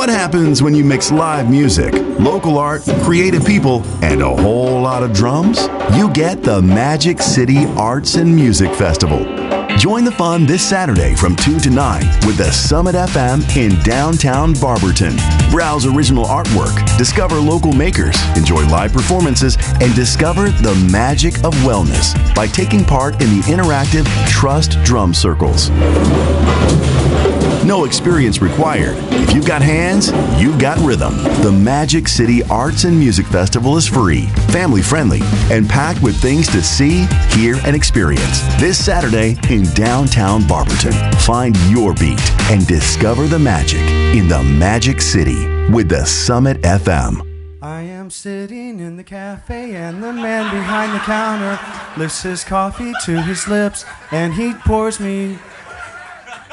What happens when you mix live music, local art, creative people, and a whole lot of drums? You get the Magic City Arts and Music Festival. Join the fun this Saturday from 2 to 9 with the Summit FM in downtown Barberton. Browse original artwork, discover local makers, enjoy live performances, and discover the magic of wellness by taking part in the interactive Trust Drum Circles. No experience required. If you've got hands, you've got rhythm. The Magic City Arts and Music Festival is free, family-friendly, and packed with things to see, hear, and experience. This Saturday in downtown Barberton. Find your beat and discover the magic in the Magic City with the Summit FM. I am sitting in the cafe and the man behind the counter lifts his coffee to his lips and he pours me